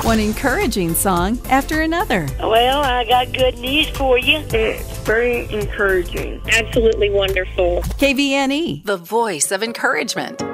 One encouraging song after another. Well, I got good news for you. It's very encouraging. Absolutely wonderful. KVNE, the voice of encouragement.